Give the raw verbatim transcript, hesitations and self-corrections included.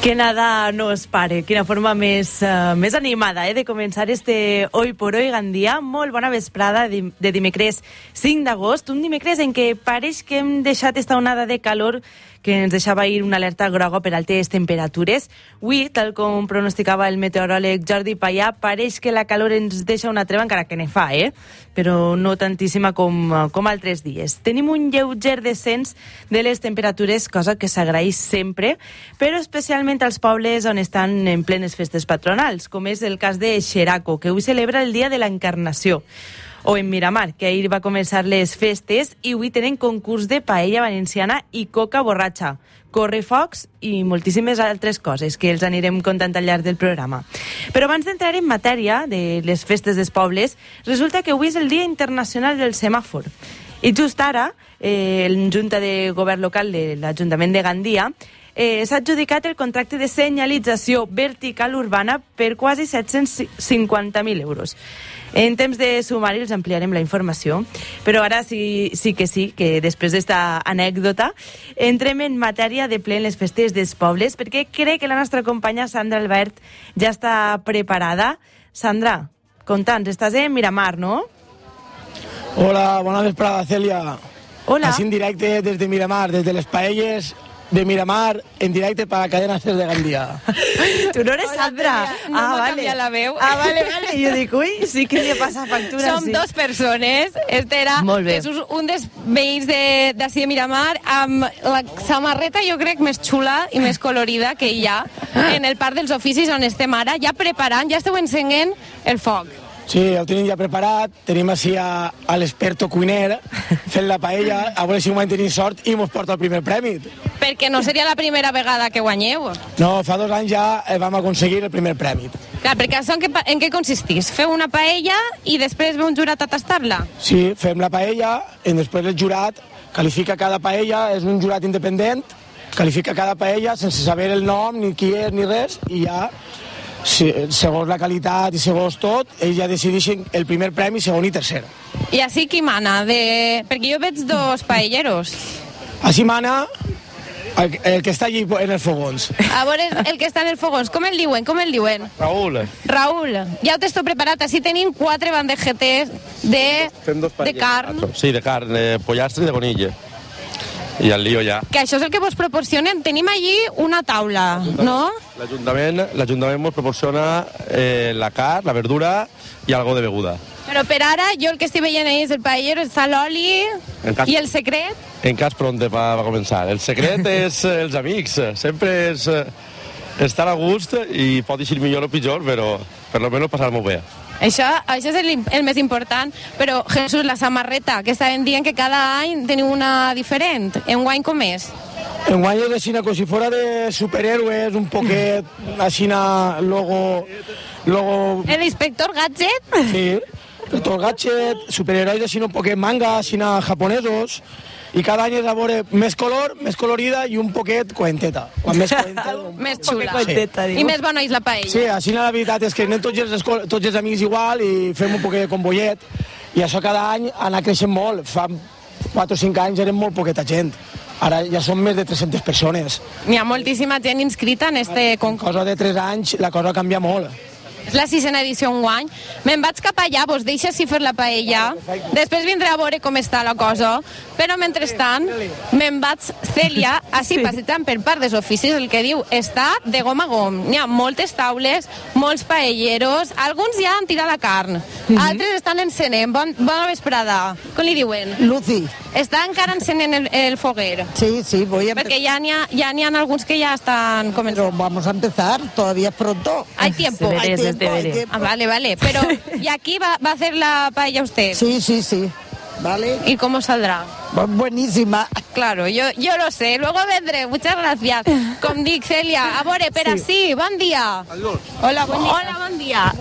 Que nada nos pare, quina forma més, uh, més animada eh, de començar este Hoy por Hoy Gandia. Molt bona vesprada de, de dimecres cinc d'agost, un dimecres en què pareix que hem deixat esta onada de calor que ens deixava ir una alerta groga per altes temperatures. Avui, tal com pronosticava el meteoròleg Jordi Payà, pareix que la calor ens deixa una treva, encara que ne fa, eh? però no tantíssima com, com altres dies. Tenim un lleuger descens de les temperatures, cosa que s'agraeix sempre, però especialment als pobles on estan en plenes festes patronals, com és el cas de Xeraco, que avui celebra el Dia de l'Encarnació, o en Miramar, que ahir va començar les festes i avui tenen concurs de paella valenciana i coca borratxa, correfocs i moltíssimes altres coses que els anirem contant al llarg del programa. Però abans d'entrar en matèria de les festes dels pobles, resulta que avui és el Dia Internacional del Semàfor. I just ara, eh, el Junta de Govern Local de l'Ajuntament de Gandia eh, s'ha adjudicat el contracte de senyalització vertical urbana per quasi set-cents cinquanta mil euros. En temps de sumari els ampliarem la informació, però ara sí, sí que sí, que després d'esta anècdota entrem en matèria de ple en les festes dels pobles, perquè crec que la nostra companya Sandra Albert ja està preparada. Sandra, conta'ns, estàs en Miramar, no? Hola, bona vesprada, Cèlia. Hola. Així en directe des de Miramar, des de les paelles de Miramar, en directe per la cadena SER de Gandia. Tu no eres Hola, Sandra. Cèlia. No m'ha canviat la veu. Ah, vale, vale. Jo dic, ui, sí que li passa factura. Som sí. dos persones. Este era Jesús, un dels veïns de, d'ací de Miramar, amb la samarreta, jo crec, més xula i més colorida que hi ha en el Parc dels Oficis on estem ara, ja preparant, ja esteu encenent el foc. Sí, ho tenim ja preparat. Tenim així a, a l'experto cuiner fent la paella, a veure si ho tenim sort i mos porta el primer premi. Perquè no seria la primera vegada que guanyeu. No, fa dos anys ja vam aconseguir el primer premi. Clar, perquè això en què, en què consistís? Feu una paella i després ve un jurat a tastar-la? Sí, fem la paella i després el jurat qualifica cada paella, és un jurat independent, qualifica cada paella sense saber el nom, ni qui és, ni res, i ja... Sí, segons la qualitat i segons tot, ells ja decideixen el primer premi, segon i tercer. I així qui mana? De... Perquè jo veig dos paelleros. Així mana el, el que està allí en els fogons. A veure, el que està en els fogons, com el diuen? Com el diuen? Raül. Raül, ja ho t'estò preparat. Així tenim quatre bandejetes de, de carn. Sí, de carn, de pollastre i de conilla. I el lío ja. Que això és el que vos proporcionen. Tenim allí una taula, no? L'Ajuntament l'Ajuntament ens proporciona eh, la carn, la verdura i algo de beguda. Però per ara, jo el que estic veient és el paellero, està l'oli cas, i el secret. En cas pronte va, va començar. El secret és eh, els amics. Sempre és eh, estar a gust i pot eixir millor o pitjor, però per almenys passar-m'ho bé. Això, això és el, el més important, però Jesús, la samarreta, que estaven dient que cada any teniu una diferent. Enguany com és? Enguany és així, com si fora de superhéroes, un poquet, així, logo... logo... El inspector Gadget? Sí, inspector Gadget, superherois així, un poquet manga, així, japonesos, i cada any és a veure més color, més colorida i un poquet coenteta. Quan més coenteta... més xula. Coenteta, sí. I més bona és la paella. Sí, així la veritat és que anem tots els, tots els amics igual i fem un poquet de convoyet. I això cada any ha anat creixent molt. Fa quatre o cinc anys érem molt poqueta gent. Ara ja som més de tres-centes persones. N'hi ha moltíssima gent inscrita en este concurs. En cosa de tres anys la cosa canvia molt. És la sisena edició enguany. Me'n vaig cap allà, vos deixa si fer la paella. Després vindré a veure com està la cosa. Però mentrestant, me'n vaig, Cèlia, així sí. Passejant per part dels oficis, el que diu, està de gom a gom. N'hi ha moltes taules, molts paelleros, alguns ja han tirat la carn, mm-hmm. altres estan encenent. Bon, bona vesprada. Com li diuen? Lucy. Està encara encenent el, el foguer. Sí, sí, voy a... Perquè ja n'hi ha, ja n'hi ha alguns que ja estan començant. Pero vamos a empezar, todavía es pronto. Hay tiempo. Hay tiempo, hay tiempo. Ah, vale, vale. Pero, ¿y aquí va, va a hacer la paella usted? Sí, sí, sí. Vale. ¿Y cómo saldrá? Buenísima. Claro, yo, yo lo sé. Luego vendré. Muchas gracias. Com dic, Cèlia. A veure, per sí. Així, bon dia. Adiós. Hola, bon dia. Hola, bon dia.